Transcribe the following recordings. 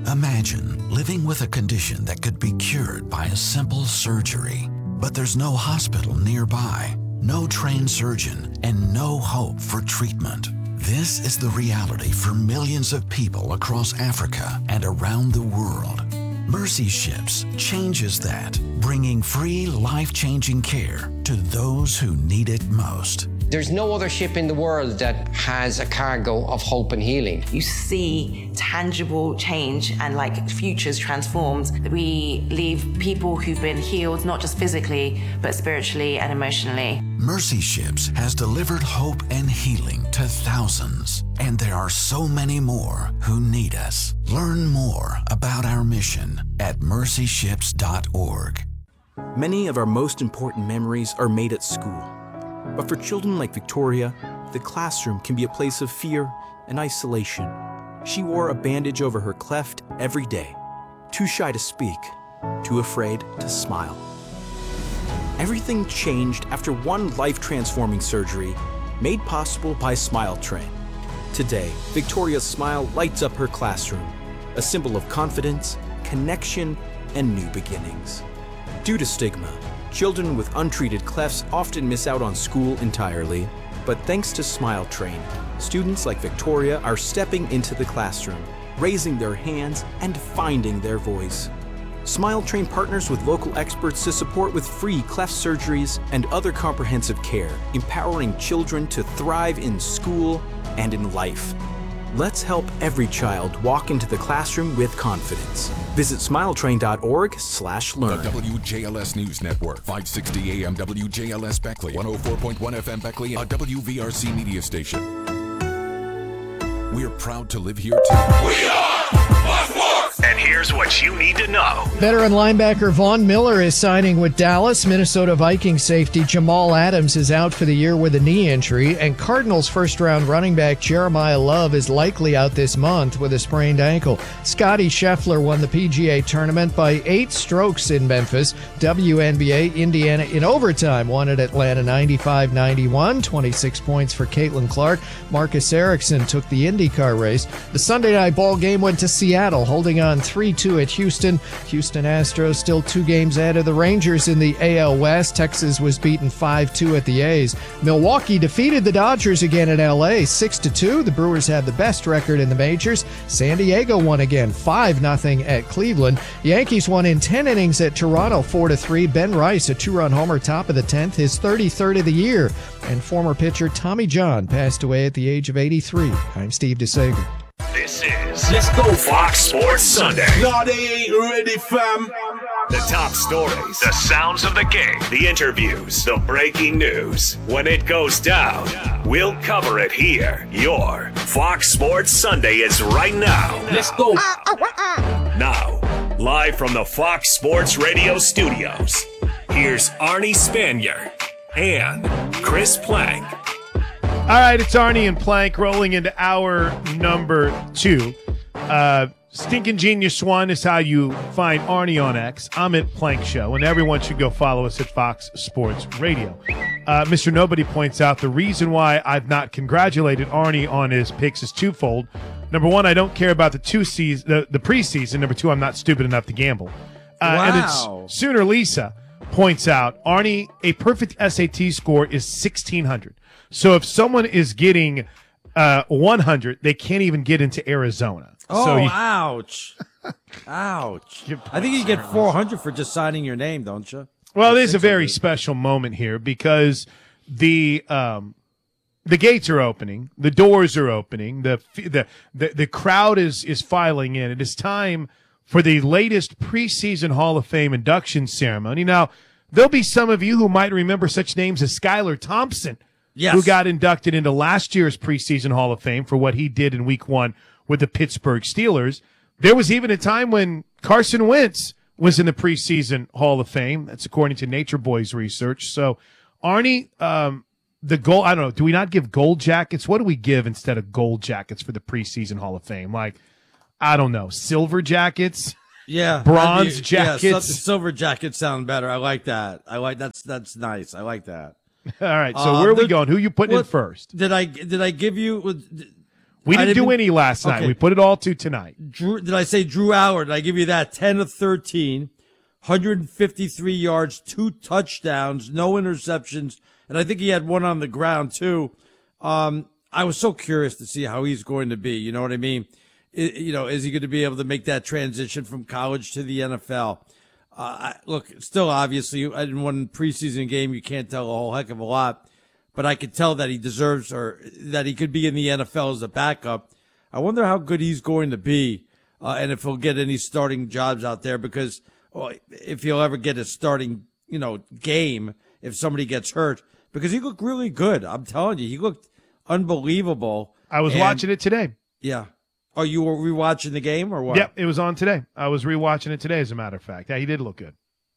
Imagine living with a condition that could be cured by a simple surgery, but there's no hospital nearby, no trained surgeon, and no hope for treatment. This is the reality for millions of people across Africa and around the world. Mercy Ships changes that, bringing free, life-changing care to those who need it most. There's no other ship in the world that has a cargo of hope and healing. You see tangible change and futures transformed. We leave people who've been healed, not just physically, but spiritually and emotionally. Mercy Ships has delivered hope and healing to thousands, and there are so many more who need us. Learn more about our mission at mercyships.org. Many of our most important memories are made at school. But for children like Victoria, the classroom can be a place of fear and isolation. She wore a bandage over her cleft every day, too shy to speak, too afraid to smile. Everything changed after one life-transforming surgery made possible by Smile Train. Today, Victoria's smile lights up her classroom, a symbol of confidence, connection, and new beginnings. Due to stigma, children with untreated clefts often miss out on school entirely, but thanks to Smile Train, students like Victoria are stepping into the classroom, raising their hands, and finding their voice. Smile Train partners with local experts to support with free cleft surgeries and other comprehensive care, empowering children to thrive in school and in life. Let's help every child walk into the classroom with confidence. Visit smiletrain.org/learn. The WJLS News Network, 560 AM WJLS Beckley, 104.1 FM Beckley, a WVRC media station. We're proud to live here too. We are Fox Sports! And here's what you need to know. Veteran linebacker Von Miller is signing with Dallas. Minnesota Vikings safety Jamal Adams is out for the year with a knee injury. And Cardinals first-round running back Jeremiah Love is likely out this month with a sprained ankle. Scotty Scheffler won the PGA tournament by 8 strokes in Memphis. WNBA, Indiana in overtime won at Atlanta 95-91. 26 points for Caitlin Clark. Marcus Ericsson took the IndyCar race. The Sunday night ball game went to Seattle, holding on 3-2 at Houston. Houston Astros still 2 games ahead of the Rangers in the AL West. Texas was beaten 5-2 at the A's. Milwaukee defeated the Dodgers again at LA 6-2. The Brewers had the best record in the majors. San Diego won again 5-0 at Cleveland. Yankees won in 10 innings at Toronto 4-3. Ben Rice, a 2-run homer, top of the 10th, his 33rd of the year. And former pitcher Tommy John passed away at the age of 83. I'm Steve DeSager. This is Let's Go Fox Sports Sunday. No, they ain't ready, fam. The top stories, the sounds of the game, the interviews, the breaking news. When it goes down, we'll cover it here. Your Fox Sports Sunday is right now. Let's go. Now, live from the Fox Sports Radio studios, here's Arnie Spanier and Chris Plank. All right, it's Arnie and Plank rolling into hour number 2. Stinking Genius One is how you find Arnie on X. I'm at Plank Show, and everyone should go follow us at Fox Sports Radio. Mr. Nobody points out the reason why I've not congratulated Arnie on his picks is twofold. Number one, I don't care about the preseason. Number two, I'm not stupid enough to gamble. And then Sooner Lisa points out, Arnie, a perfect SAT score is 1,600. So if someone is getting 100, they can't even get into Arizona. Oh, ouch. Ouch. I think you get 400 for just signing your name, don't you? Well, it is a very special moment here because the gates are opening, the doors are opening, the crowd is filing in. It is time for the latest preseason Hall of Fame induction ceremony. Now, there'll be some of you who might remember such names as Skylar Thompson, who got inducted into last year's preseason Hall of Fame for what he did in Week 1 with the Pittsburgh Steelers. There was even a time when Carson Wentz was in the preseason Hall of Fame. That's according to Nature Boys research. So, Arnie, the gold, I don't know, do we not give gold jackets? What do we give instead of gold jackets for the preseason Hall of Fame? Like, I don't know, silver jackets? Yeah. Bronze jackets? Yeah, silver jackets sound better. I like that. That's nice. I like that. All right, so where are we going? Who are you putting in first? Did I give you? We didn't do any last night. Okay. We put it all to tonight. Did I say Drew Allard? Did I give you that? 10 of 13, 153 yards, 2 touchdowns, no interceptions, and I think he had one on the ground too. I was so curious to see how he's going to be. You know what I mean? Is he going to be able to make that transition from college to the NFL? Look, still obviously, in one preseason game, you can't tell a whole heck of a lot, but I could tell that he deserves, or that he could be in the NFL as a backup. I wonder how good he's going to be, and if he'll get any starting jobs out there, because if he'll ever get a starting, game if somebody gets hurt, because he looked really good. I'm telling you, he looked unbelievable. I was watching it today. Yeah. Oh, you were rewatching the game or what? Yep, it was on today. I was rewatching it today, as a matter of fact. Yeah, he did look good.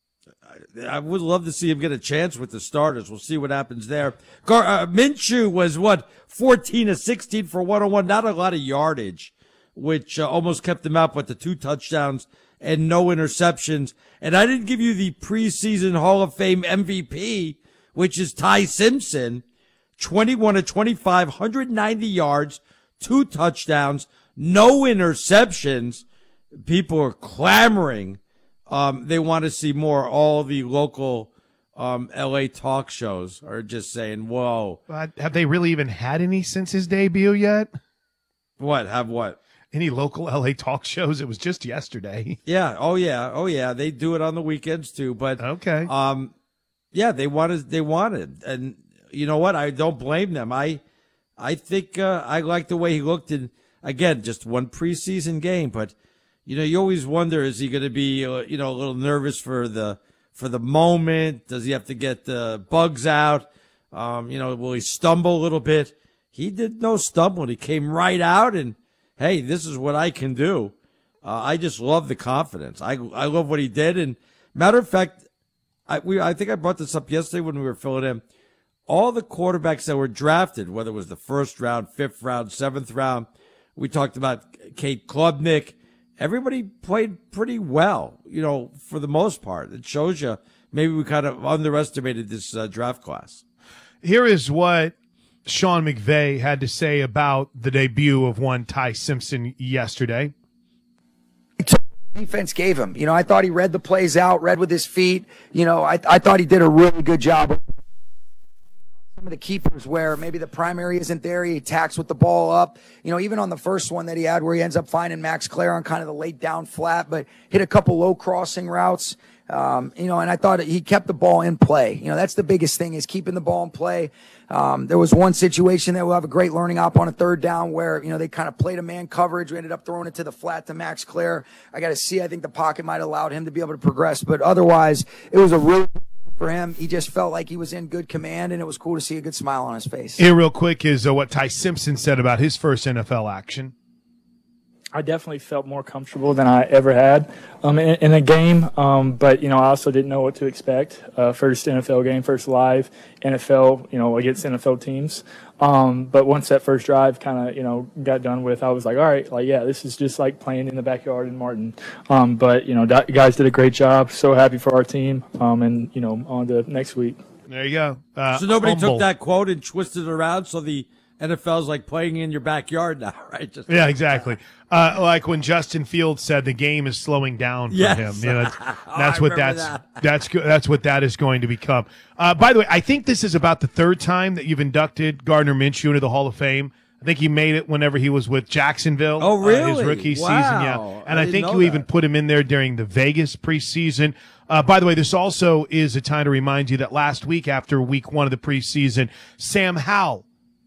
I would love to see him get a chance with the starters. We'll see what happens there. Minshew was 14 of 16 for 101, not a lot of yardage, which almost kept him out, but the 2 touchdowns and no interceptions. And I didn't give you the preseason Hall of Fame MVP, which is Ty Simpson, 21 of 25, 190 yards, 2 touchdowns, no interceptions. People are clamoring. They want to see more. All the local LA talk shows are just saying, whoa. Have they really even had any since his debut yet? What? Have what? Any local LA talk shows? It was just yesterday. Yeah. Oh, yeah. Oh, yeah. They do it on the weekends, too. But okay. Yeah, they wanted. And you know what? I don't blame them. I think I like the way he looked in, again, just one preseason game, but you always wonder, is he going to be, a little nervous for the moment? Does he have to get the bugs out? Will he stumble a little bit? He did no stumbling. He came right out and, hey, this is what I can do. I just love the confidence. I love what he did. And matter of fact, I think I brought this up yesterday when we were filling in. All the quarterbacks that were drafted, whether it was the 1st round, 5th round, 7th round, we talked about Kate Klubnik. Everybody played pretty well, for the most part. It shows you maybe we kind of underestimated this draft class. Here is what Sean McVay had to say about the debut of one Ty Simpson yesterday. Defense gave him. I thought he read the plays out, read with his feet. I thought he did a really good job. Some of the keepers where maybe the primary isn't there, he attacks with the ball up. Even on the first one that he had where he ends up finding Max Clare on kind of the late down flat, but hit a couple low crossing routes. And I thought he kept the ball in play. That's the biggest thing, is keeping the ball in play. There was one situation that we'll have a great learning op on a 3rd down where, they kind of played a man coverage. We ended up throwing it to the flat to Max Clare. I think the pocket might have allowed him to be able to progress, but otherwise it was a really for him. He just felt like he was in good command, and it was cool to see a good smile on his face. Here real quick is what Ty Simpson said about his first NFL action. I definitely felt more comfortable than I ever had in a game, but, I also didn't know what to expect. First NFL game, first live NFL, against NFL teams. But once that first drive kind of, got done with, I was like, all right, this is just like playing in the backyard in Martin. But, guys did a great job. So happy for our team, and, on to next week. There you go. So nobody took that quote and twisted it around, so the NFL's like playing in your backyard now, right? Yeah, exactly. Like when Justin Fields said the game is slowing down for him. That's what that's what that is going to become. By the way, I think this is about the 3rd time that you've inducted Gardner Minshew into the Hall of Fame. I think he made it whenever he was with Jacksonville. Oh, really? His rookie season, yeah. And I think you even put him in there during the Vegas preseason. By the way, this also is a time to remind you that last week, after week 1 of the preseason, Sam Howell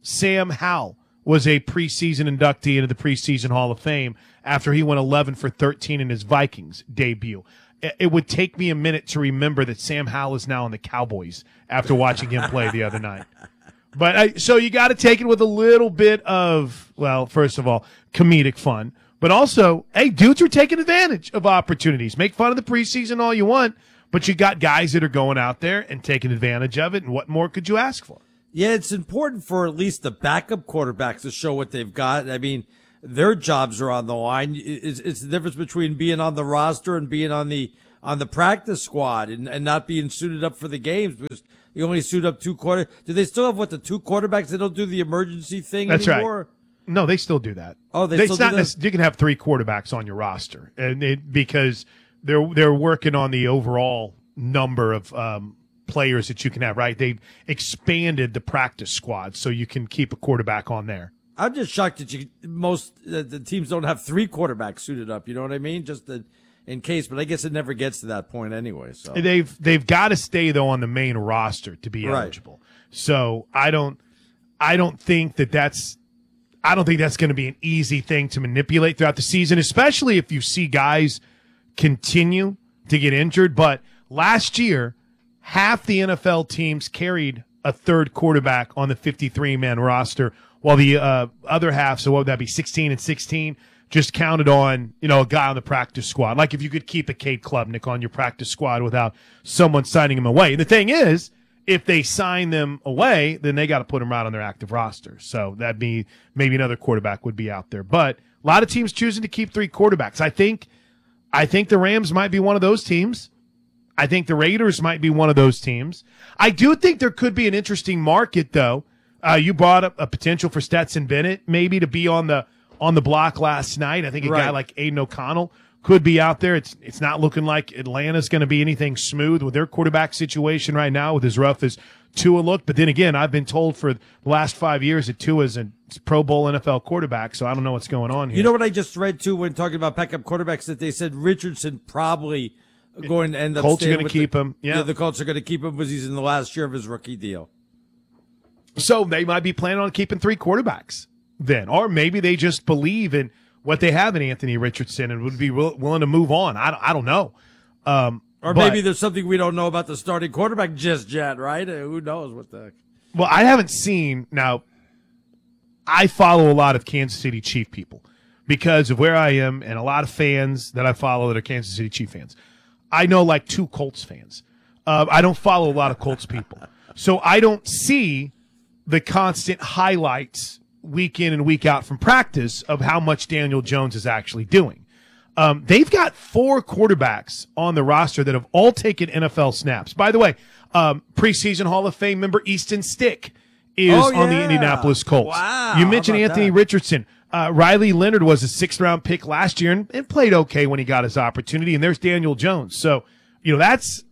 was a preseason inductee into the preseason Hall of Fame after he went 11 for 13 in his Vikings debut. It would take me a minute to remember that Sam Howell is now in the Cowboys after watching him play the other night. But so you got to take it with a little bit of, well, first of all, comedic fun, but also, hey, dudes are taking advantage of opportunities. Make fun of the preseason all you want, but you got guys that are going out there and taking advantage of it, and what more could you ask for? Yeah, it's important for at least the backup quarterbacks to show what they've got. I mean, their jobs are on the line. It's the difference between being on the roster and being on the practice squad and not being suited up for the games, because you only suit up 2 quarter. Do they still have the 2 quarterbacks? They don't do the emergency thing That's anymore? Right. No, they still do that. Oh, they still do that? You can have 3 quarterbacks on your roster, and because they're working on the overall number of players that you can have. Right? They've expanded the practice squad, so you can keep a quarterback on there. I'm just shocked that the teams don't have 3 quarterbacks suited up. You know what I mean? Just in case, but I guess it never gets to that point anyway. So they've got to stay though on the main roster to be eligible. So I don't think that's going to be an easy thing to manipulate throughout the season, especially if you see guys continue to get injured. But last year, half the NFL teams carried a third quarterback on the 53-man roster, while the other half, so what would that be, 16 and 16, just counted on, a guy on the practice squad. Like if you could keep a Cade Klubnik on your practice squad without someone signing him away. And the thing is, if they sign them away, then they got to put them right on their active roster. So that'd be maybe another quarterback would be out there. But a lot of teams choosing to keep 3 quarterbacks. I think the Rams might be one of those teams. I think the Raiders might be one of those teams. I do think there could be an interesting market, though. You brought up a potential for Stetson Bennett maybe to be on the block last night. I think a guy like Aiden O'Connell could be out there. It's not looking like Atlanta's going to be anything smooth with their quarterback situation right now with as rough as Tua looked. But then again, I've been told for the last 5 years that Tua's a Pro Bowl NFL quarterback, so I don't know what's going on here. You know what I just read, too, when talking about backup quarterbacks, that they said Richardson probably going to end up Colts are staying going with to keep him. Yeah, the Colts are going to keep him because he's in the last year of his rookie deal. So they might be planning on keeping 3 quarterbacks then. Or maybe they just believe in what they have in Anthony Richardson and would be willing to move on. I don't know. Or maybe there's something we don't know about the starting quarterback just yet, right? Who knows what the heck? Well, I haven't seen. Now, I follow a lot of Kansas City Chief people because of where I am and a lot of fans that I follow that are Kansas City Chief fans. I know like 2 Colts fans. I don't follow a lot of Colts people. So I don't see the constant highlights week in and week out from practice of how much Daniel Jones is actually doing. They've got 4 quarterbacks on the roster that have all taken NFL snaps. By the way, preseason Hall of Fame member Easton Stick is on the Indianapolis Colts. Wow, you mentioned Anthony Richardson. Riley Leonard was a 6th-round pick last year and played okay when he got his opportunity, and there's Daniel Jones. So, that's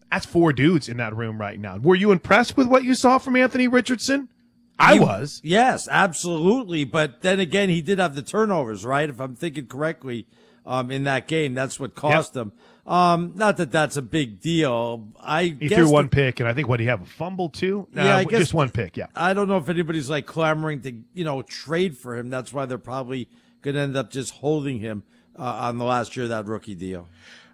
4 dudes in that room right now. Were you impressed with what you saw from Anthony Richardson? I was. Yes, absolutely. But then again, he did have the turnovers, right? If I'm thinking correctly, in that game, that's what cost him. Not that that's a big deal. He threw 1 pick, and I think, he have a fumble too? Yeah, I guess just 1 pick, yeah. I don't know if anybody's like clamoring to, trade for him. That's why they're probably going to end up just holding him on the last year of that rookie deal.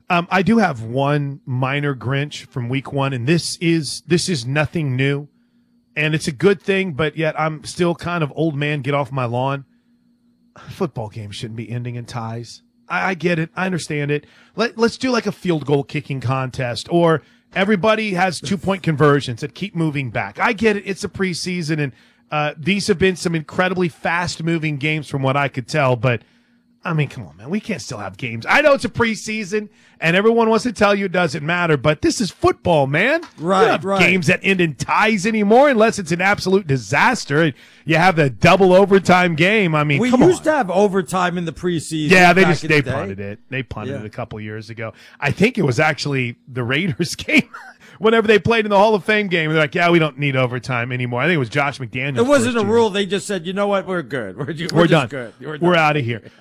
I do have one minor Grinch from week 1, and this is nothing new. And it's a good thing, but yet I'm still kind of old man, get off my lawn. Football games shouldn't be ending in ties. I get it. I understand it. Let's do like a field goal kicking contest, or everybody has 2-point conversions that keep moving back. I get it. It's a preseason, and these have been some incredibly fast-moving games from what I could tell, but I mean, come on, man. We can't still have games. I know it's a preseason, and everyone wants to tell you it doesn't matter, but this is football, man. Right, you don't have games that end in ties anymore unless it's an absolute disaster. You have the double overtime game. I mean, we used to have overtime in the preseason. Yeah, they punted it. They punted it a couple years ago. I think it was actually the Raiders game. Whenever they played in the Hall of Fame game, they're like, we don't need overtime anymore. I think it was Josh McDaniels. It wasn't a rule. They just said, you know what? We're good. We're done. Good. We're out of here.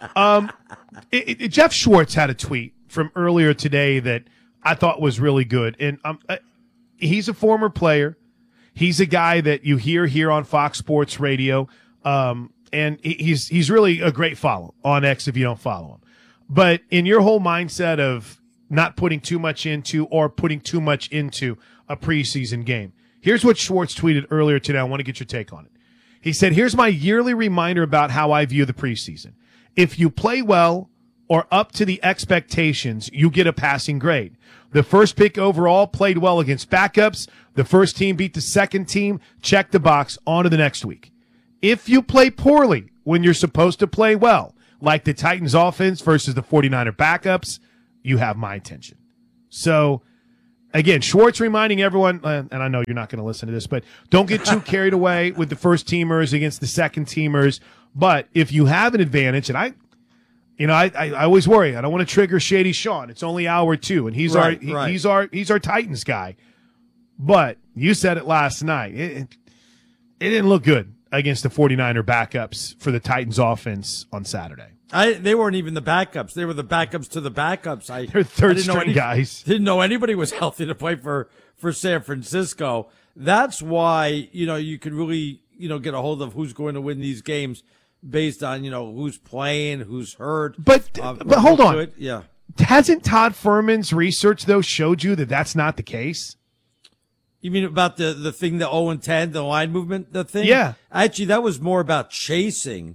Jeff Schwartz had a tweet from earlier today that I thought was really good. And he's a former player. He's a guy that you hear here on Fox Sports Radio. And he's really a great follow on X if you don't follow him. But in your whole mindset of not putting too much into or putting too much into a preseason game. Here's what Schwartz tweeted earlier today. I want to get your take on it. He said, here's my yearly reminder about how I view the preseason. If you play well or up to the expectations, you get a passing grade. The first pick overall played well against backups. The first team beat the second team. Check the box. On to the next week. If you play poorly when you're supposed to play well, like the Titans offense versus the 49er backups, you have my attention. So, again, Schwartz reminding everyone, and I know you're not going to listen to this, but don't get too carried away with the first teamers against the second teamers But if you have an advantage, and I always worry. I don't want to trigger Shady Sean. It's only hour 2, and he's our Titans guy. But you said it last night. It didn't look good against the 49er backups for the Titans offense on Saturday. They weren't even the backups. They were the backups to the backups. They're third-string guys. Didn't know anybody was healthy to play for San Francisco. That's why, you can really, get a hold of who's going to win these games based on, who's playing, who's hurt. But hold on. Yeah. Hasn't Todd Furman's research, though, showed you that that's not the case? You mean about the thing, the 0-10, the line movement, the thing? Yeah. Actually, that was more about chasing.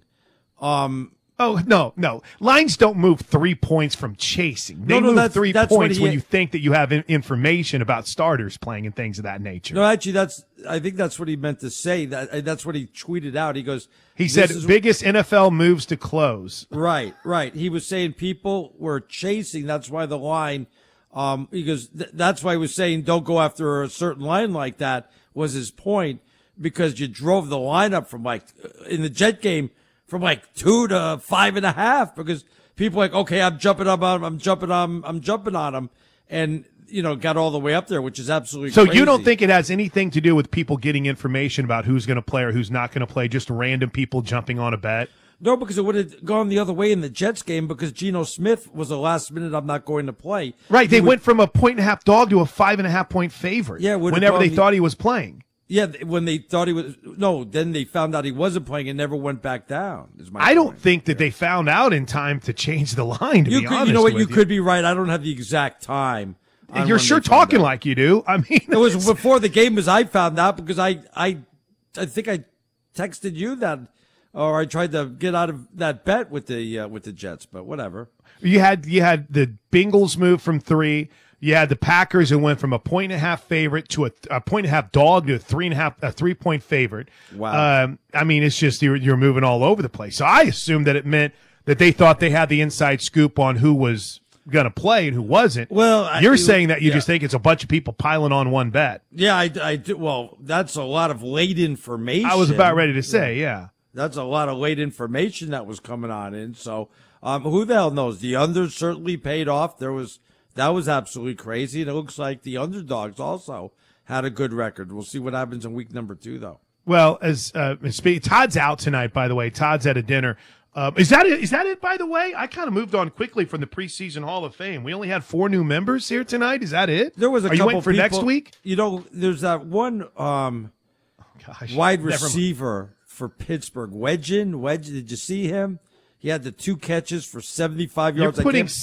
Oh, no. Lines don't move 3 points from chasing. They move 3 points when you think that you have information about starters playing and things of that nature. No, actually, I think that's what he meant to say. That's what he tweeted out. He goes, he said, biggest NFL moves to close. Right. He was saying people were chasing. That's why the line, he goes, that's why he was saying don't go after a certain line like that, was his point, because you drove the line up from in the Jet game, from 2 to 5.5, because people are like, okay, I'm jumping on him, and got all the way up there, which is absolutely so crazy. You don't think it has anything to do with people getting information about who's going to play or who's not going to play, just random people jumping on a bet? No, because it would have gone the other way in the Jets game, because Geno Smith was a last minute, I'm not going to play. Right, they went from a 1.5 dog to a 5.5 point favorite. Yeah, whenever they thought he was playing. Yeah, when they thought he was then they found out he wasn't playing and never went back down. I don't think that they found out in time to change the line. You know what? You could be right. I don't have the exact time. You're sure talking like you do. I mean, it was before the game as I found out, because I think I texted you that, or I tried to get out of that bet with the Jets, but whatever. You had the Bengals move from 3. You had the Packers who went from a 1.5 favorite to a 1.5 dog to a 3-point favorite. Wow. I mean, it's just you're moving all over the place. So I assumed that it meant that they thought they had the inside scoop on who was going to play and who wasn't. Well, you're saying that you just think it's a bunch of people piling on one bet. Yeah, I do. Well, that's a lot of late information. I was about ready to say, yeah. That's a lot of late information that was coming on in. So, who the hell knows? The unders certainly paid off. That was absolutely crazy, and it looks like the underdogs also had a good record. We'll see what happens in week number 2, though. Well, Todd's out tonight, by the way. Todd's at a dinner. Is that it, by the way? I kind of moved on quickly from the preseason Hall of Fame. We only had 4 new members here tonight. Is that it? There was a couple you waiting for people, next week? There's that one wide receiver for Pittsburgh. Wedge, did you see him? He had the 2 catches for 75 yards.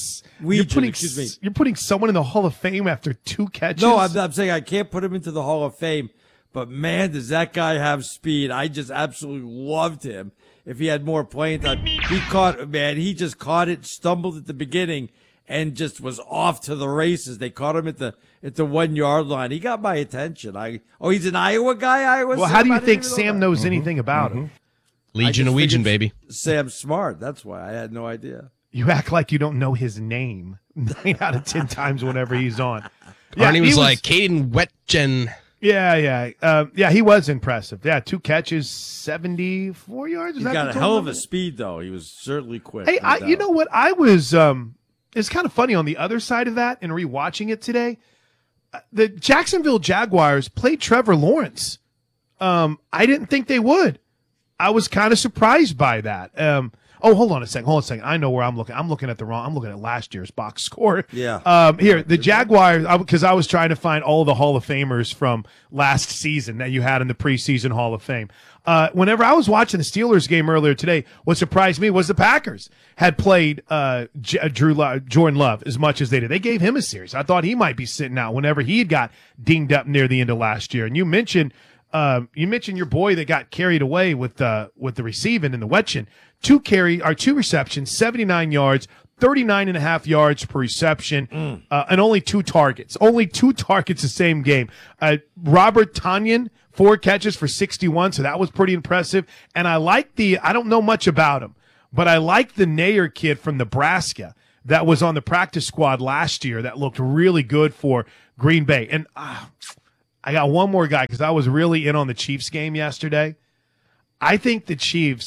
You're putting someone in the Hall of Fame after 2 catches? No, I'm saying I can't put him into the Hall of Fame. But, man, does that guy have speed. I just absolutely loved him. If he had more playing time. He just caught it, stumbled at the beginning, and just was off to the races. They caught him at the 1 yard line. He got my attention. He's an Iowa guy? Well, how do you think Sam knows anything about him? Legion of Legion, baby. Sam's smart. That's why. I had no idea. You act like you don't know his name 9 out of 10 times whenever he's on. Arnie was like, Caden Wetjen. Yeah, he was impressive. Yeah, 2 catches, 74 yards. He's got a hell of a speed, though. He was certainly quick. Hey, you know what? I was, it's kind of funny on the other side of that and rewatching it today. The Jacksonville Jaguars played Trevor Lawrence. I didn't think they would. I was kind of surprised by that. Hold on a second. I know where I'm looking. I'm looking at last year's box score. Yeah. Here, the Jaguars, because I was trying to find all the Hall of Famers from last season that you had in the preseason Hall of Fame. Whenever I was watching the Steelers game earlier today, what surprised me was the Packers had played Jordan Love as much as they did. They gave him a series. I thought he might be sitting out whenever he had got dinged up near the end of last year. And you mentioned your boy that got carried away with the receiving in the Wetchen. 2 receptions, 79 yards, 39.5 yards per reception, and only 2 targets. Only 2 targets the same game. Robert Tonyan, 4 catches for 61, so that was pretty impressive. And I don't know much about him, but I like the Nair kid from Nebraska that was on the practice squad last year that looked really good for Green Bay. And I got one more guy because I was really in on the Chiefs game yesterday. I think the Chiefs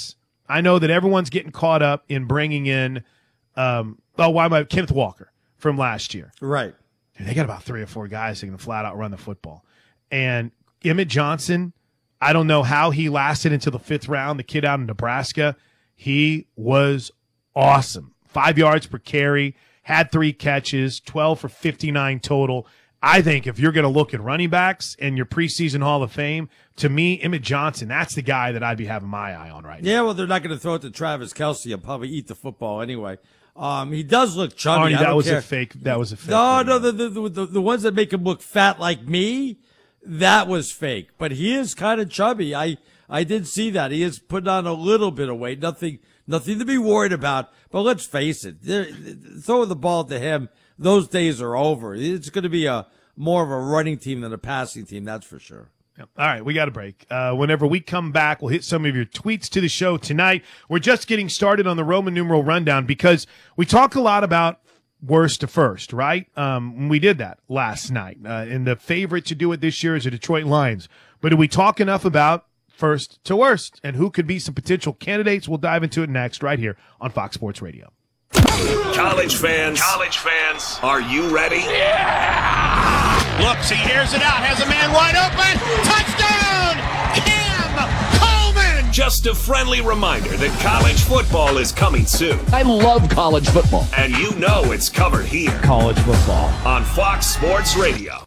I know that everyone's getting caught up in bringing in Kenneth Walker from last year. Right. They got about 3 or 4 guys that can flat out run the football. And Emmett Johnson, I don't know how he lasted until the 5th round. The kid out in Nebraska, he was awesome. 5 yards per carry, had 3 catches, 12 for 59 total. I think if you're going to look at running backs and your preseason Hall of Fame, to me, Emmett Johnson, that's the guy that I'd be having my eye on right now. Yeah, well, they're not going to throw it to Travis Kelce. He'll probably eat the football anyway. He does look chubby. Arnie, that was a fake. That was a fake. No, the ones that make him look fat like me, that was fake. But he is kind of chubby. I did see that. He is putting on a little bit of weight. Nothing to be worried about. But let's face it, throwing the ball to him, those days are over. It's going to be more of a running team than a passing team, that's for sure. Yep. All right, we got a break. Whenever we come back, we'll hit some of your tweets to the show tonight. We're just getting started on the Roman numeral rundown because we talk a lot about worst to first, right? We did that last night. And the favorite to do it this year is the Detroit Lions. But do we talk enough about first to worst and who could be some potential candidates? We'll dive into it next right here on Fox Sports Radio. College fans, are you ready? Yeah! Looks, he hears it out, has a man wide open. Touchdown! Cam Coleman! Just a friendly reminder that college football is coming soon. I love college football. And you know it's covered here. College football. On Fox Sports Radio.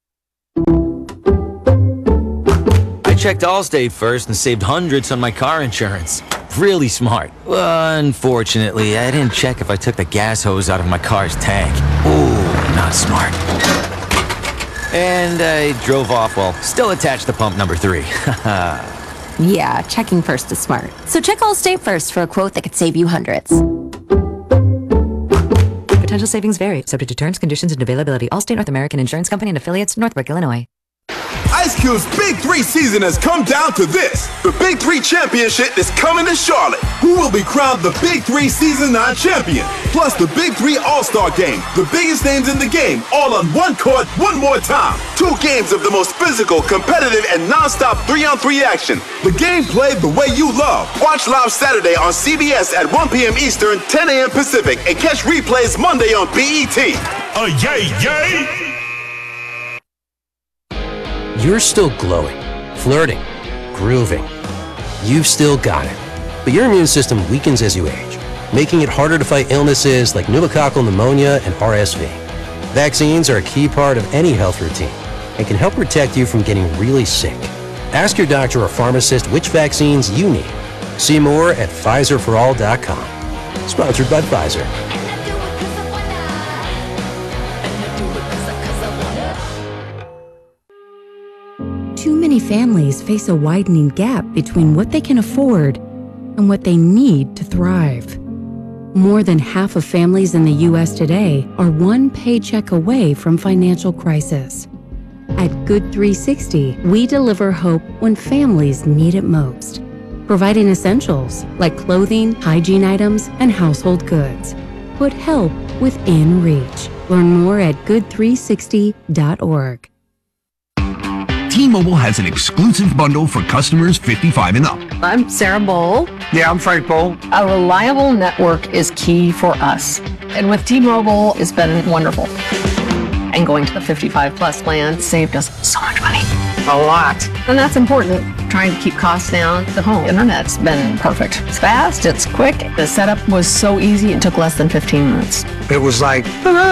I checked Allstate first and saved hundreds on my car insurance. Really smart. Unfortunately, I didn't check if I took the gas hose out of my car's tank. Ooh, not smart. And I drove off while still attached to pump number 3. Yeah, checking first is smart. So check Allstate first for a quote that could save you hundreds. Potential savings vary, subject to terms, conditions, and availability. Allstate North American Insurance Company and affiliates, Northbrook, Illinois. Ice Cube's Big 3 season has come down to this. The Big 3 Championship is coming to Charlotte. Who will be crowned the Big 3 Season 9 champion? Plus the Big 3 All-Star Game. The biggest names in the game, all on one court, one more time. 2 games of the most physical, competitive, and non-stop 3-on-3 action. The game played the way you love. Watch live Saturday on CBS at 1 p.m. Eastern, 10 a.m. Pacific, and catch replays Monday on BET. Yay! You're still glowing, flirting, grooving. You've still got it. But your immune system weakens as you age, making it harder to fight illnesses like pneumococcal pneumonia and RSV. Vaccines are a key part of any health routine and can help protect you from getting really sick. Ask your doctor or pharmacist which vaccines you need. See more at PfizerForAll.com. Sponsored by Pfizer. Too many families face a widening gap between what they can afford and what they need to thrive. More than half of families in the U.S. today are one paycheck away from financial crisis. At Good 360, we deliver hope when families need it most, providing essentials like clothing, hygiene items, and household goods. Put help within reach. Learn more at good360.org. T-Mobile has an exclusive bundle for customers 55 and up. I'm Sarah Bowl. Yeah, I'm Frank Bowl. A reliable network is key for us. And with T-Mobile, it's been wonderful. And going to the 55 plus plan saved us so much money. A lot. And that's important. Trying to keep costs down. The home internet's been perfect. It's fast, it's quick. The setup was so easy, it took less than 15 minutes. It was like,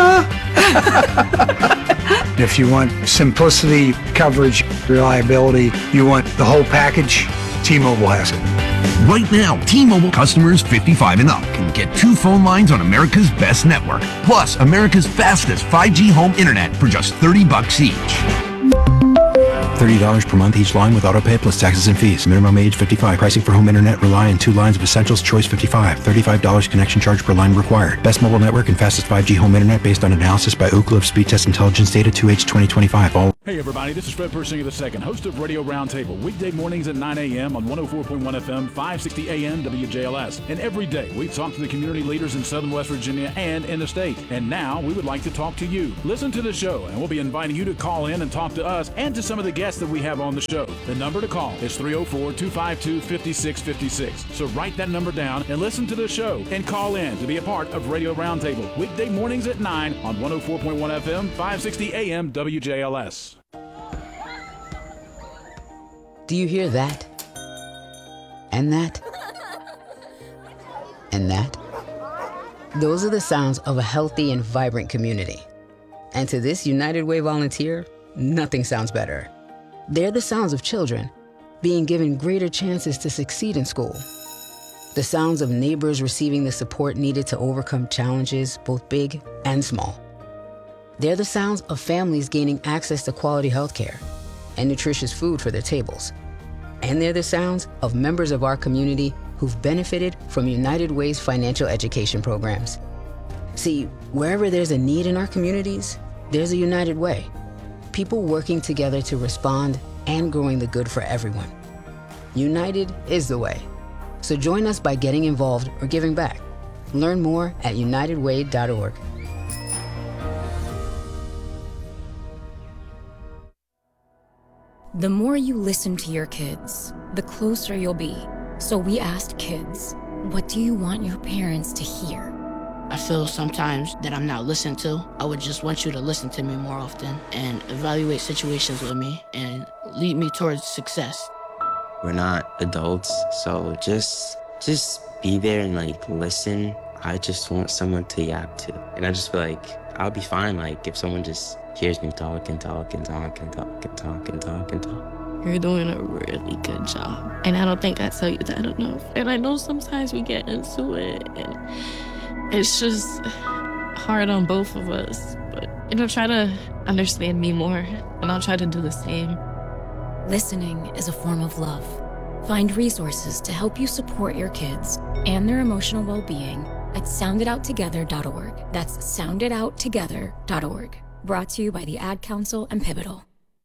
If you want simplicity, coverage, reliability, you want the whole package, T-Mobile has it. Right now, T-Mobile customers 55 and up can get 2 phone lines on America's best network, plus America's fastest 5G home internet for just $30 each. $30 per month each line with autopay plus taxes and fees. Minimum age 55. Pricing for home internet rely on 2 lines of Essentials Choice 55. $35 connection charge per line required. Best mobile network and fastest 5G home internet based on analysis by Ookla of Speed Test Intelligence Data 2H 2025. All Hey everybody, this is Fred Persinger II, host of Radio Roundtable, weekday mornings at 9 a.m. on 104.1 FM, 560 AM WJLS. And every day we talk to the community leaders in Southern West Virginia and in the state. And now we would like to talk to you. Listen to the show, and we'll be inviting you to call in and talk to us and to some of the guests that we have on the show. The number to call is 304-252-5656. So write that number down and listen to the show and call in to be a part of Radio Roundtable, weekday mornings at 9 on 104.1 FM, 560 AM WJLS. Do you hear that? And that? And that? Those are the sounds of a healthy and vibrant community. And to this United Way volunteer, nothing sounds better. They're the sounds of children being given greater chances to succeed in school. The sounds of neighbors receiving the support needed to overcome challenges, both big and small. They're the sounds of families gaining access to quality health care and nutritious food for their tables. And they're the sounds of members of our community who've benefited from United Way's financial education programs. See, wherever there's a need in our communities, there's a United Way. People working together to respond and growing the good for everyone. United is the way. So join us by getting involved or giving back. Learn more at unitedway.org. The more you listen to your kids, the closer you'll be. So we asked kids, what do you want your parents to hear? I feel sometimes that I'm not listened to. I would just want you to listen to me more often and evaluate situations with me and lead me towards success. We're not adults, so just be there and listen. I just want someone to yap to. And I just feel like I'll be fine if someone just hears me talk and talk and talk and talk and talk and talk and talk. You're doing a really good job. And I don't think I tell you that enough. And I know sometimes we get into it and it's just hard on both of us. But, try to understand me more and I'll try to do the same. Listening is a form of love. Find resources to help you support your kids and their emotional well-being at sounditouttogether.org. That's sounditouttogether.org. Brought to you by the Ad Council and Pivotal.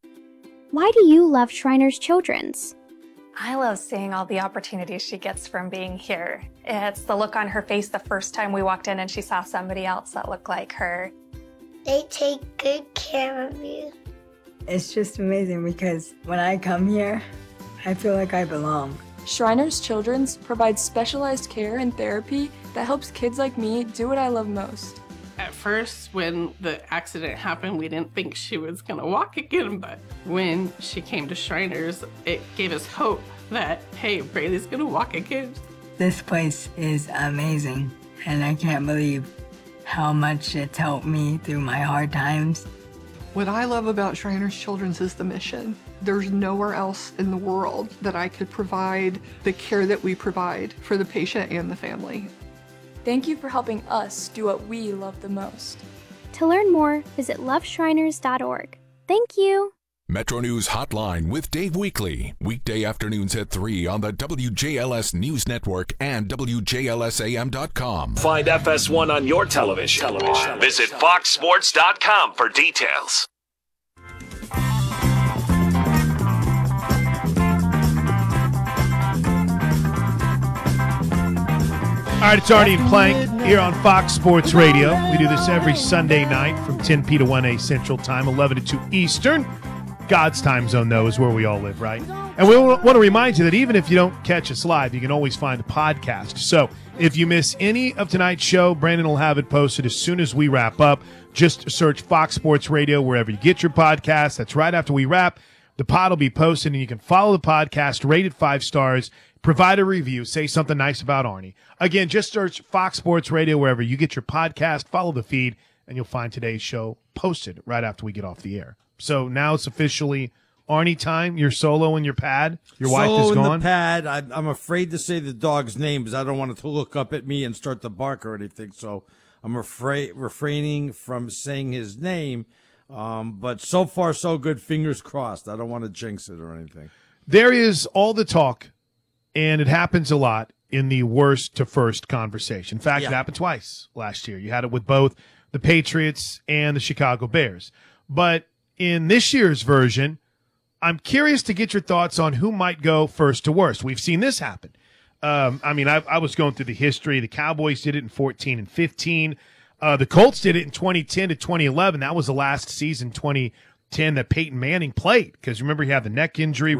Why do you love Shriners Children's? I love seeing all the opportunities she gets from being here. It's the look on her face the first time we walked in and she saw somebody else that looked like her. They take good care of you. It's just amazing because when I come here, I feel like I belong. Shriners Children's provides specialized care and therapy that helps kids like me do what I love most. At first, when the accident happened, we didn't think she was gonna walk again, but when she came to Shriners, it gave us hope that, hey, Braylee's gonna walk again. This place is amazing, and I can't believe how much it's helped me through my hard times. What I love about Shriners Children's is the mission. There's nowhere else in the world that I could provide the care that we provide for the patient and the family. Thank you for helping us do what we love the most. To learn more, visit loveshriners.org. Thank you. Metro News Hotline with Dave Weekly. Weekday afternoons at 3 on the WJLS News Network and WJLSAM.com. Find FS1 on your television. Visit foxsports.com for details. All right, it's Arnie and Plank here on Fox Sports Radio. We do this every Sunday night from 10 p to 1 a Central Time, 11 to 2 Eastern. God's time zone, though, is where we all live, right? And we want to remind you that even if you don't catch us live, you can always find the podcast. So if you miss any of tonight's show, Brandon will have it posted as soon as we wrap up. Just search Fox Sports Radio wherever you get your podcast. That's right after we wrap. The pod will be posted, and you can follow the podcast, rate it 5 stars, provide a review, say something nice about Arnie. Again, just search Fox Sports Radio wherever you get your podcast, follow the feed, and you'll find today's show posted right after we get off the air. So now it's officially Arnie time. You're solo in your pad. Your wife is gone. Solo in the pad. I'm afraid to say the dog's name because I don't want it to look up at me and start to bark or anything. So I'm refraining from saying his name. But so far, so good. Fingers crossed. I don't want to jinx it or anything. There is all the talk, and it happens a lot in the worst to first conversation. In fact, It happened twice last year. You had it with both the Patriots and the Chicago Bears. But in this year's version, I'm curious to get your thoughts on who might go first to worst. We've seen this happen. I was going through the history. The Cowboys did it in 14 and 15. The Colts did it in 2010 to 2011. That was the last season, 2010, that Peyton Manning played, because remember he had the neck injury.